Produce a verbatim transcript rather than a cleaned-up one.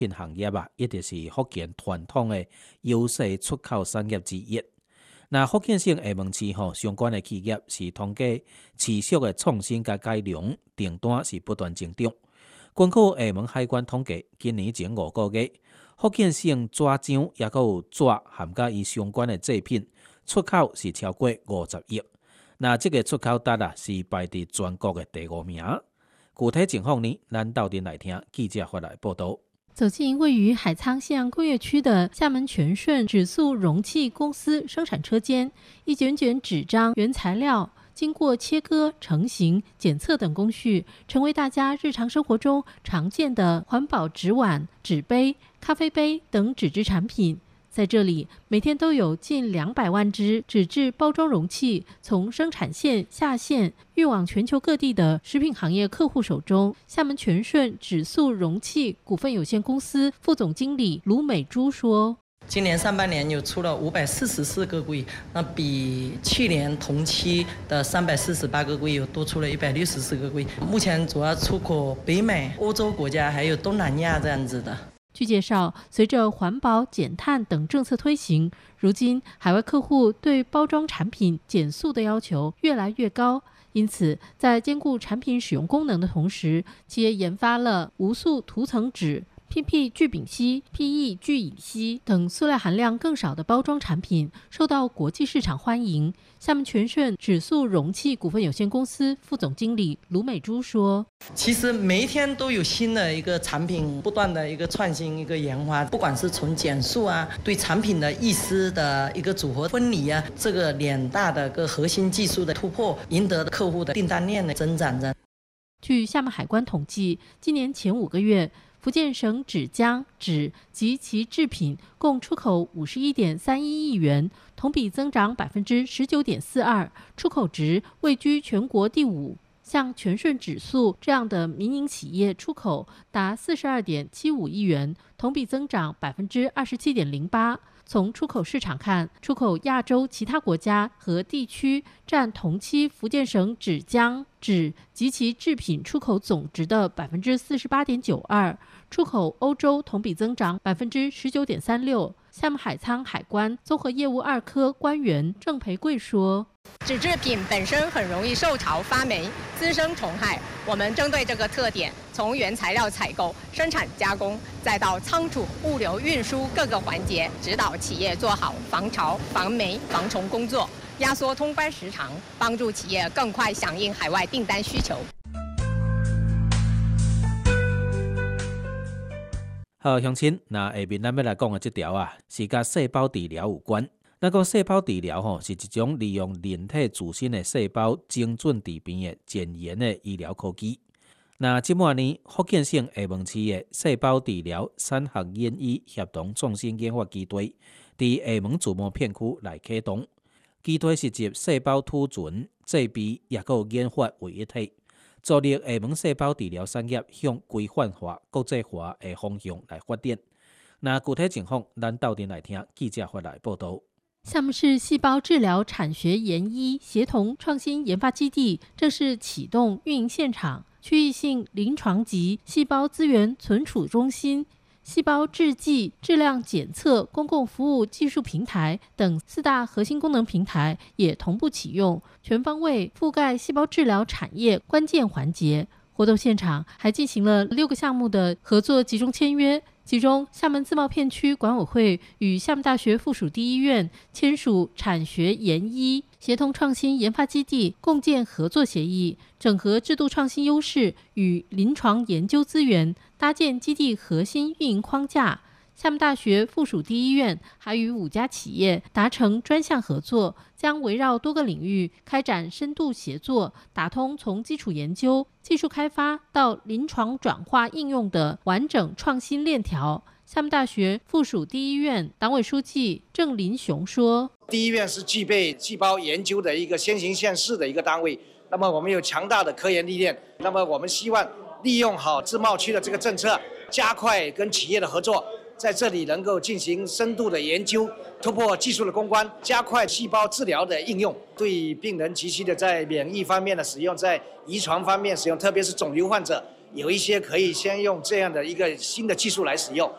品行业啊，一直是福建传统的优势出口产业之一。那福建省厦门市吼相关的企业是通过持续的创新甲改良，订单是不断增长。根据厦门海关统计，今年前五个月，福建省纸浆也有纸含甲伊相关的制品出口是超过五十亿。那这个出口值啊是排伫全国的第五名。具体情况呢，咱斗阵来听记者发来报道。 走进位于海沧西洋工业区的厦门全顺纸塑容器公司生产车间，一卷卷纸张原材料经过切割、成型、检测等工序，成为大家日常生活中常见的环保纸碗、纸杯、咖啡杯等纸质产品。在这里，每天都有近两百万只纸质包装容器从生产线下线运往全球各地的食品行业客户手中。厦门全顺纸塑容器股份有限公司副总经理卢美珠说：“ 今年上半年有出了五百四十四个柜，那比去年同期的三百四十八个柜有多出了一百六十四个柜。目前主要出口北美、欧洲国家还有东南亚这样子的。” 据介绍，随着环保、减碳等政策推行，如今海外客户对包装产品减塑的要求越来越高。因此，在兼顾产品使用功能的同时，企业研发了无塑涂层纸、P P 聚丙烯、P E 聚乙烯等塑料含量更少的包装产品，受到国际市场欢迎。厦门全顺纸塑容器股份有限公司副总经理卢美珠说：“ 其实每一天都有新的一个产品，不断的一个创新、一个研发，不管是从减塑啊，对产品的意思的一个组合分离啊，这个两大的个核心技术的突破，赢得客户的订单链的增长着。” 据厦门海关统计，今年前五个月，福建省纸浆、纸及其制品共出口五十一点三一亿元，同比增长百分之十九点四二，出口值位居全国第五。像全顺纸塑这样的民营企业出口达四十二点七五亿元，同比增长百分之二十七点零八。从出口市场看，出口亚洲其他国家和地区占同期福建省纸浆、纸及其制品出口总值的百分之四十八点九二，出口欧洲同比增长百分之十九点三六。厦门海沧海关综合业务二科官员郑培贵说：“ 纸制品本身很容易受潮发霉、滋生虫害，我们针对这个特点，从原材料采购、生产加工，再到仓储、物流、运输各个环节，指导企业做好防潮、防霉、防虫工作，压缩通关时长，帮助企业更快响应海外订单需求。” 好，乡亲，那下面咱要来讲的这条啊，是跟细胞治疗有关。那讲细胞治疗吼，是一种利用人体自身的细胞精准治病的前沿的医疗科技。那即满呢，福建省厦门市的细胞治疗产学研医协同创新研发基地，伫厦门自贸片区来启动。基地是集细胞储存、制备也有研发为一体。助力厦门细胞治疗产业向规范化、国际化的方向来发展。那具体情况，咱斗阵来听记者发来报道。 厦门市细胞治疗产学研医协同创新研发基地正式启动运营现场，区域性临床级细胞资源存储中心、细胞制剂质量检测公共服务技术平台等四大核心功能平台也同步启用，全方位覆盖细胞治疗产业关键环节。活动现场还进行了六个项目的合作集中签约，其中厦门自贸片区管委会与厦门大学附属第一医院签署产学研医协同创新研发基地共建合作协议，整合制度创新优势与临床研究资源，搭建基地核心运营框架。厦门大学附属第一医院还与五家企业达成专项合作，将围绕多个领域开展深度协作，打通从基础研究、技术开发到临床转化应用的完整创新链条。厦门大学附属第一医院党委书记郑林雄说：“ 第一医院是具备细胞研究的一个先行先试的一个单位，那么我们有强大的科研历练，那么我们希望利用好自贸区的这个政策，加快跟企业的合作。”在这里能够进行深度的研究，突破技术的攻关，加快细胞治疗的应用，对病人及其的在免疫方面的使用，在遗传方面使用，特别是肿瘤患者，有一些可以先用这样的一个新的技术来使用。